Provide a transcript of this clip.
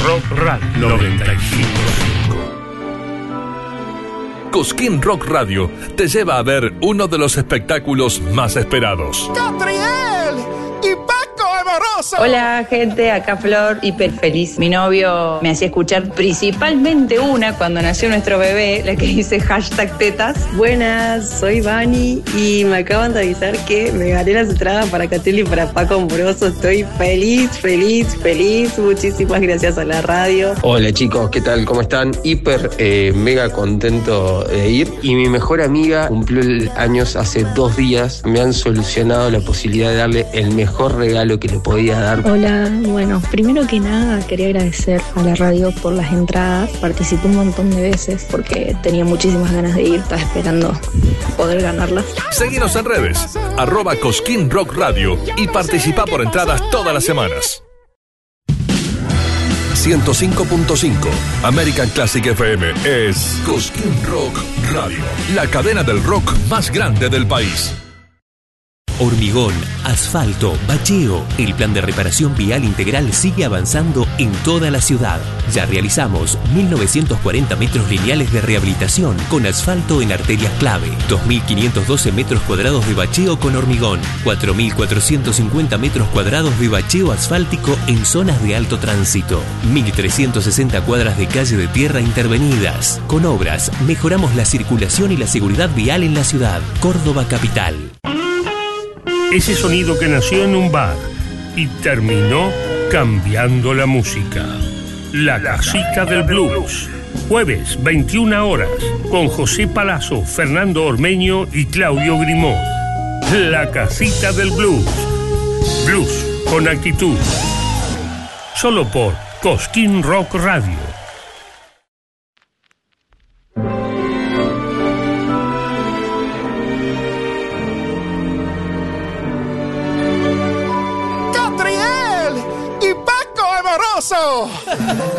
Rock Radio 95.5. Cosquín Rock Radio te lleva a ver uno de los espectáculos más esperados. ¡Catriel! ¡Y Paco Amoroso! Hola gente, acá Flor, hiper feliz. Mi novio me hacía escuchar principalmente una cuando nació nuestro bebé, la que dice #tetas. Buenas, soy Vani y me acaban de avisar que me gané las entradas para Catriel y para Paco Amoroso. Estoy feliz. Muchísimas gracias a la radio. Hola chicos, ¿qué tal? ¿Cómo están? Mega contento de ir. Y mi mejor amiga cumplió años hace 2 días. Me han solucionado la posibilidad de darle el mejor regalo que le podía dar. Hola, bueno, primero que nada quería agradecer a la radio por las entradas. Participé un montón de veces porque tenía muchísimas ganas de ir. Estaba esperando poder ganarlas. Seguinos en redes, @Cosquín Rock Radio y participa por entradas todas las semanas. 105.5 American Classic FM es Cosquín Rock Radio, la cadena del rock más grande del país. Hormigón, asfalto, bacheo. El plan de reparación vial integral sigue avanzando en toda la ciudad. Ya realizamos 1.940 metros lineales de rehabilitación con asfalto en arterias clave, 2.512 metros cuadrados de bacheo con hormigón, 4.450 metros cuadrados de bacheo asfáltico en zonas de alto tránsito, 1.360 cuadras de calle de tierra intervenidas. Con obras, mejoramos la circulación y la seguridad vial en la ciudad. Córdoba Capital. Ese sonido que nació en un bar y terminó cambiando la música. La Casita del Blues. Jueves, 21 horas, con José Palazzo, Fernando Ormeño y Claudio Grimó. La Casita del Blues. Blues con actitud. Solo por Cosquín Rock Radio. ¡Catriel! ¡Y Paco Amoroso!